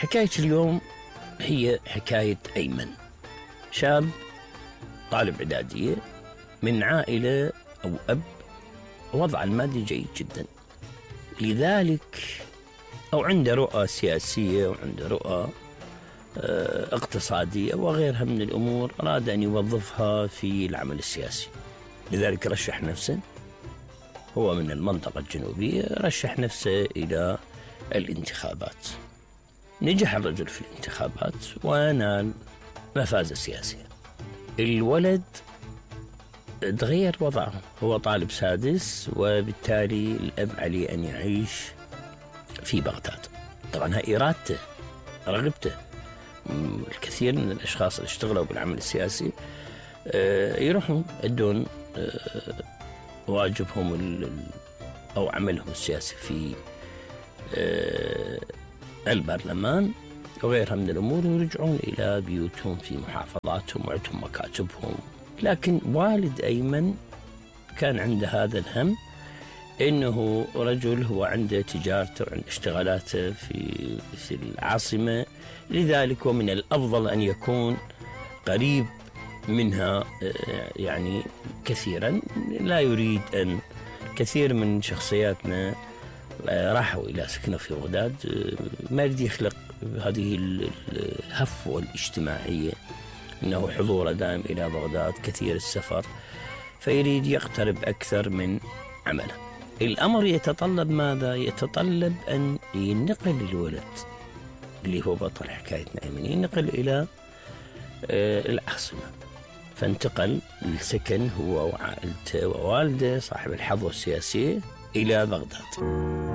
حكاية اليوم هي حكاية أيمن، شاب طالب إعدادية من عائلة أو أب وضع المادي جيد جدا، لذلك أو عنده رؤى سياسية وعنده رؤى اقتصادية وغيرها من الأمور، أراد أن يوظفها في العمل السياسي. لذلك رشح نفسه، هو من المنطقة الجنوبية، رشح نفسه إلى الانتخابات. نجح الرجل في الانتخابات ونال مفازة سياسية. الولد تغير وضعه، هو طالب سادس، وبالتالي الأب عليه أن يعيش في بغداد. طبعا هاي إرادته، رغبته. الكثير من الأشخاص اللي اشتغلوا بالعمل السياسي يروحون يدون واجبهم أو عملهم السياسي في البرلمان وغيرها من الأمور، ويرجعون إلى بيوتهم في محافظاتهم وعندهم مكاتبهم. لكن والد أيمن كان عنده هذا الهم، إنه رجل هو عنده تجارته وعنده اشتغالاته في العاصمة، لذلك ومن الأفضل أن يكون قريب منها يعني كثيرا. لا يريد أن كثير من شخصياتنا راحوا إلى سكنوا في بغداد، ما يريد يخلق هذه الهفوة الاجتماعية، إنه حضوره دائم إلى بغداد، كثير السفر، فيريد يقترب أكثر من عمله. الأمر يتطلب ماذا؟ يتطلب أن ينقل الولد اللي هو بطل حكايتنا أيمن، ينقل إلى العاصمة. فانتقل للسكن هو وعائلته ووالده صاحب الحظوة السياسية إلى بغداد.